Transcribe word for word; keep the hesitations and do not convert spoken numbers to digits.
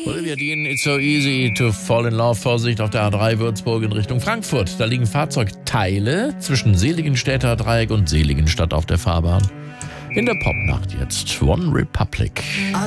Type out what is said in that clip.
Olivia Dean, It's So Easy to Fall in Love. Vorsicht auf der A drei Würzburg in Richtung Frankfurt. Da liegen Fahrzeugteile zwischen Seligenstädter Dreieck und Seligenstadt auf der Fahrbahn. In der Popnacht jetzt One Republic.